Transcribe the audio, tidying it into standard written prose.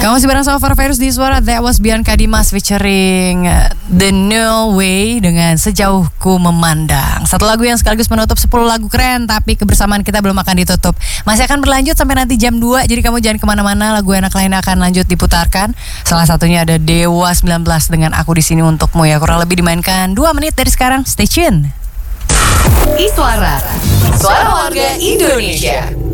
Kamu masih bareng sama Farah Virus di Suara. That was Bianca Dimas featuring The No Way dengan Sejauh Ku Memandang. Satu lagu yang sekaligus menutup 10 lagu keren, tapi kebersamaan kita belum akan ditutup. Masih akan berlanjut sampai nanti jam 2. Jadi kamu jangan kemana-mana, lagu enak lain akan lanjut diputarkan. Salah satunya ada Dewa 19 dengan Aku di Sini Untukmu ya. Kurang lebih dimainkan 2 menit dari sekarang. Stay tune. Iswara, Suara Warga Indonesia.